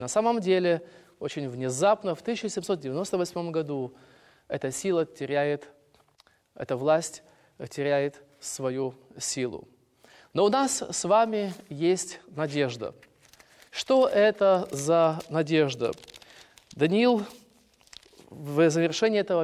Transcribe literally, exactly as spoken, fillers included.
На самом деле, очень внезапно, в тысяча семьсот девяносто восьмом году эта сила теряет, эта власть теряет свою силу. Но у нас с вами есть надежда. Что это за надежда? Даниил в завершении этого